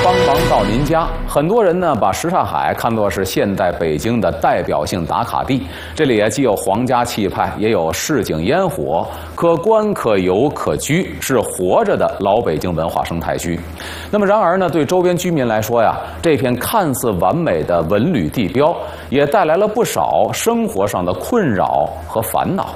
帮忙到您家。很多人呢把什刹海看作是现代北京的代表性打卡地，这里既有皇家气派，也有市井烟火，可观可游可居，是活着的老北京文化生态区。那么然而呢，对周边居民来说呀，这片看似完美的文旅地标，也带来了不少生活上的困扰和烦恼。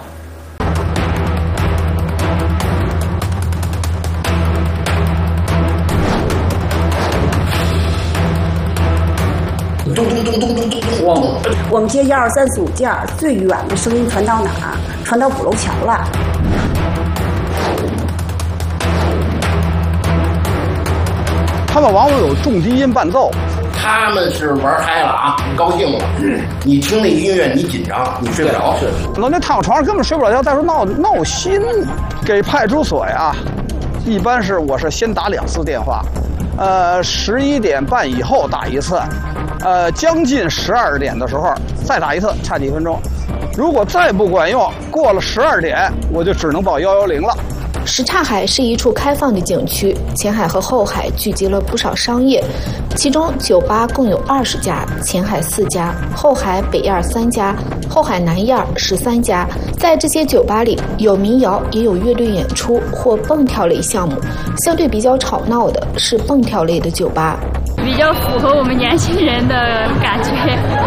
我们接12345件，最远的声音传到哪儿？传到鼓楼桥了。 他们往往有重低音伴奏。 他们是玩嗨了啊，高兴了。你听那音乐，你紧张，你睡不着。 那躺床上根本睡不着觉，再说闹心。给派出所呀，一般我是先打2次电话，11点半以后打1次。将近12点的时候再打1次，差几分钟。如果再不管用，过了12点，我就只能报110了。 什刹海是一处开放的景区，前海和后海聚集了不少商业，其中酒吧共有20家，前海4家，后海北燕3家，后海南燕13家。在这些酒吧里，有民谣，也有乐队演出或蹦跳类项目。相对比较吵闹的是蹦跳类的酒吧， 比较符合我们年轻人的感觉。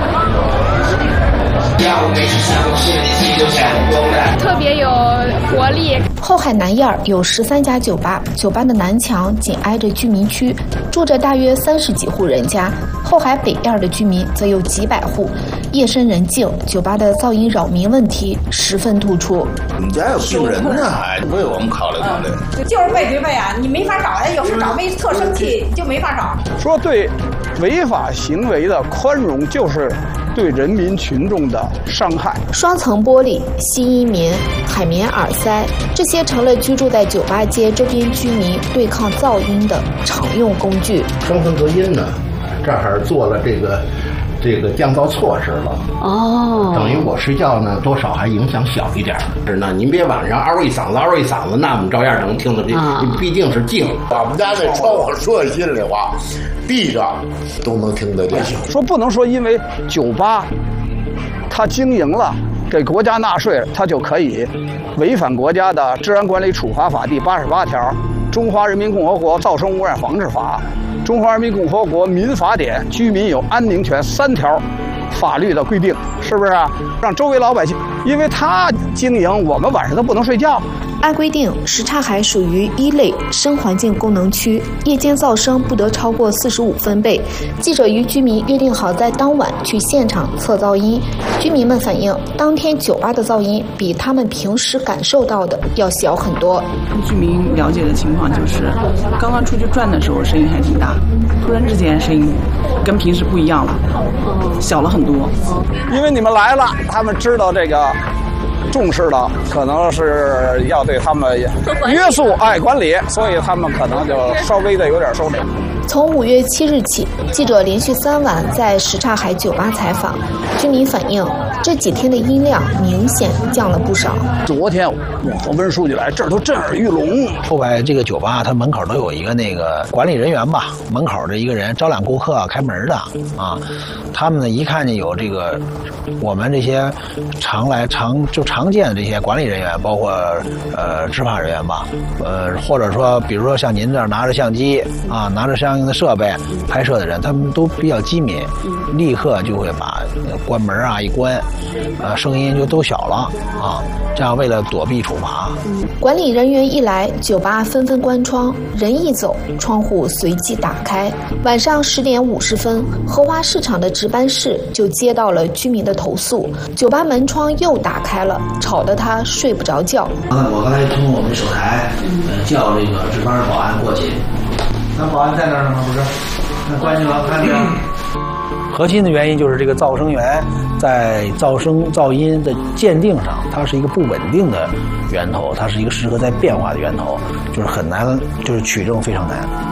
特别有活力。 后海南燕有13家酒吧，酒吧的南墙紧挨着居民区，住着大约30几户人家。后海北燕的居民则有几百户，夜深人静，酒吧的噪音扰民问题十分突出。 你们家有病人呢，还为我们考虑考虑。 就是背对背啊，你没法找呀，有时找没特生气，就没法找。 说对违法行为的宽容，就是对人民群众的伤害。 双层玻璃、吸音棉、海绵耳塞，这些成了居住在酒吧街周边居民对抗噪音的常用工具。 双层隔音呢，这儿做了这个降噪措施了。哦，等于我睡觉呢，多少还影响小一点。是呢，您别晚上嗷一嗓子，那我们照样能听得见。毕竟是静。我们家那窗户说句心里话，闭着都能听得见。 说不能说因为酒吧它经营了，给国家纳税，它就可以违反国家的治安管理处罚法第88条、中华人民共和国噪声污染防治法、中华人民共和国民法典居民有安宁权3条法律的规定，是不是啊？让周围老百姓，因为他经营，我们晚上都不能睡觉。 按规定，什刹海属于1类声环境功能区，夜间噪声不得超过45分贝。记者与居民约定好在当晚去现场测噪音，居民们反映，当天酒吧的噪音比他们平时感受到的要小很多。 居民了解的情况就是，刚刚出去转的时候声音还挺大，突然之间声音跟平时不一样了，小了很多。 因为你们来了，他们知道这个重视的，可能是要对他们约束管理，所以他们可能就稍微的有点收敛。 从5月7日起，记者连续3晚在什刹海酒吧采访，居民反映这几天的音量明显降了不少。 昨天我问书记来，这儿都震耳欲聋。 后边这个酒吧，它门口都有一个那个管理人员吧，门口的一个人招揽顾客、开门的啊。他们呢一看见有这个我们这些常见的这些管理人员，包括执法人员吧，或者说比如说像您这儿拿着相机啊，拿着相应的设备拍摄的人，他们都比较机敏，立刻就会把关门啊一关，声音就都小了啊，这样为了躲避处罚。 管理人员一来，酒吧纷纷关窗，人一走，窗户随即打开。晚上10点50分，荷花市场的值班室就接到了居民的投诉，酒吧门窗又打开了，吵得他睡不着觉。 我刚才通过我们手台叫这个值班保安过去，那保安在那儿呢吗？不是，那关去了，看见了。核心的原因就是这个噪声源在噪音的鉴定上，它是一个不稳定的源头，它是一个适合在变化的源头，就是很难，就是取证非常难。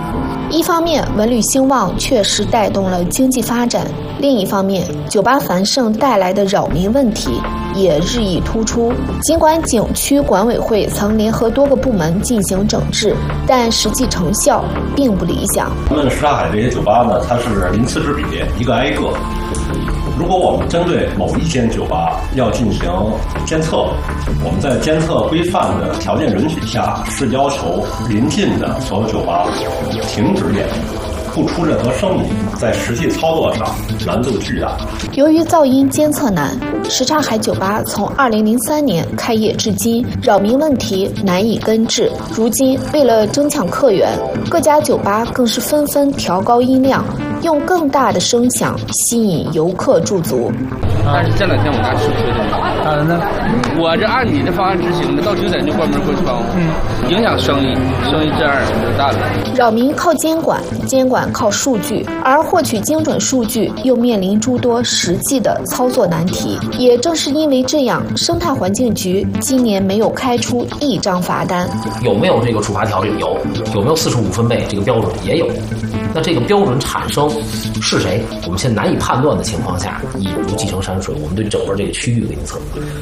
一方面，文旅兴旺确实带动了经济发展；另一方面，酒吧繁盛带来的扰民问题也日益突出。尽管景区管委会曾联合多个部门进行整治，但实际成什并不理想。 咱们什刹海这些酒吧呢，它是鳞次栉比，一个挨一个。如果我们针对某一间酒吧要进行监测，我们在监测规范的条件允许下，是要求临近的所有酒吧停止演出，不出任何声音，在实际操作上难度巨大。 由于噪音监测难，什刹海酒吧从2003年开业至今，扰民问题难以根治。如今，为了争抢客源，各家酒吧更是纷纷调高音量，用更大的声响吸引游客驻足。 但是这两天我家吃亏的，当然呢，我这按你的方案执行的，到9点就关门关窗户，影响生意这样就大了。 扰民靠监管，监管靠数据，而获取精准数据又面临诸多实际的操作难题。也正是因为这样，生态环境局今年没有开出一张罚单。 有没有这个处罚条例？有没有45分贝这个标准？也有。那这个标准产生是谁？我们现在难以判断的情况下，一如继承山水，我们对整个这个区域的预测，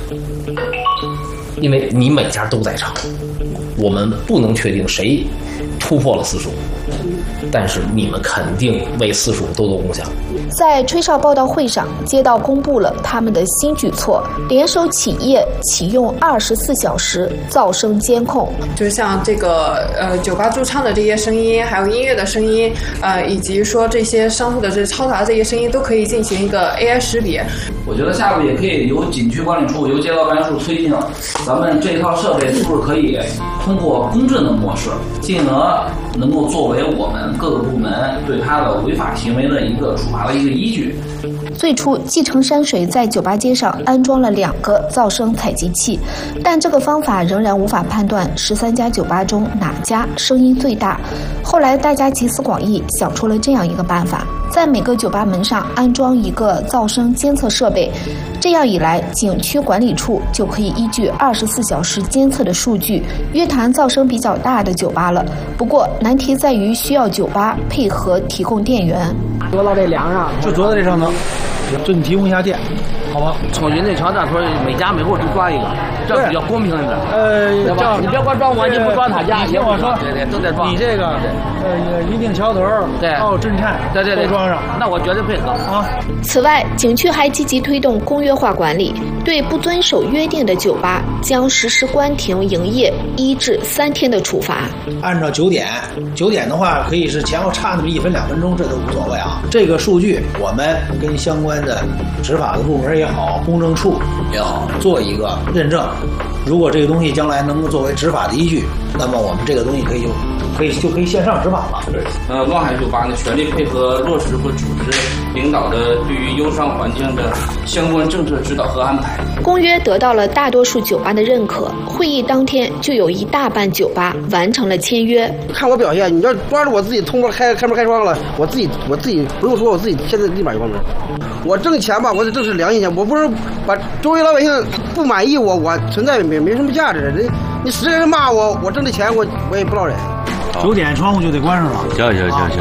因为你每家都在唱，我们不能确定谁突破了45，但是你们肯定为45多多功效。 在吹哨报道会上，街道公布了他们的新举措，联手企业启用24小时噪声监控。 就像这个酒吧驻唱的这些声音，还有音乐的声音，以及说这些商户的这嘈杂的这些声音，都可以进行一个 AI 识别。 我觉得下步也可以由景区管理处、由街道办事处推进，咱们这一套设备是不是可以通过公证的模式，进而能够作为我们各个部门对他的违法行为的一个处罚的一个依据。 最初，继承山水在酒吧街上安装了2个噪声采集器，但这个方法仍然无法判断13家酒吧中哪家声音最大。后来，大家集思广益，想出了这样一个办法：在每个酒吧门上安装一个噪声监测设备。这样一来，景区管理处就可以依据24小时监测的数据，约谈噪声比较大的酒吧了。不过，难题在于需要酒吧配合提供电源。 搁到这梁上，就搁在这上头，就你提供一下电，好吧？ 从云内桥这说，每家每户都抓一个，这比较公平一点。你别光抓我，你不抓他家， 听我说， 对，都得抓。 你这个一定桥头， 对， 还有震颤， 对， 都装上。 那我绝对配合啊。 此外，景区还积极推动公约化管理，对不遵守约定的酒吧将实施关停营业1至3天的处罚。 按照9点的话，可以是前后差那么1分2分钟，这都无所谓啊。这个数据我们跟相关的执法的部门也好，公证处也好，做一个认证。如果这个东西将来能够作为执法的依据，那么我们这个东西可以线上执法了。 对，望海酒吧呢，全力配合落实和组织领导的对于优商环境的相关政策指导和安排。 公约得到了大多数酒吧的认可，会议当天就有一大半酒吧完成了签约。 看我表现，你要抓着我自己通过开门开窗了，我自己不用说，我自己现在立马就关门。我挣钱吧，我得挣是良心钱，我不是把周围老百姓不满意我存在没什么价值。你10个人骂我挣的钱我也不落忍。 9点窗户就得关上了。 行。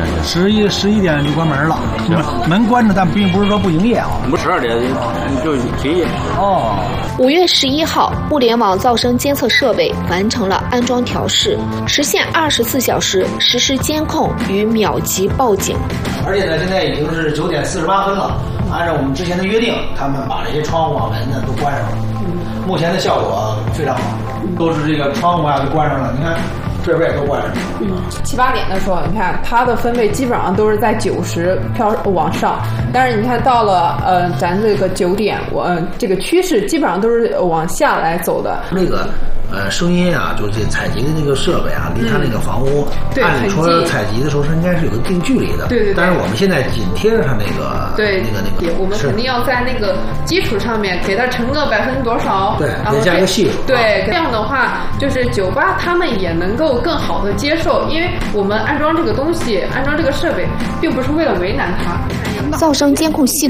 11点就关门了。门关着，但并不是说不营业啊。 不12点就停业。 哦。 5月11号，物联网噪声监测设备完成了安装调试，实现24小时实时监控与秒级报警。 而且呢，现在已经是9点48分了。按照我们之前的约定，他们把这些窗户门呢都关上了。目前的效果非常好，都是这个窗户都关上了。你看。这边也都关上。 7、8点的时候，你看它的分贝基本上都是在90往上，但是你看到了咱这个9点，这个趋势基本上都是往下来走的。 那个声音啊，就这采集的那个设备啊，离它那个房屋，按理说采集的时候是应该是有一定距离的。 对。 但是我们现在紧贴着它那个， 对， 那个， 我们肯定要在那个基础上面给它乘个多少， 对，再加个系数。 对，这样的话，就是酒吧他们也能够更好的接受，因为我们安装这个东西，安装这个设备，并不是为了为难他。 噪声监控系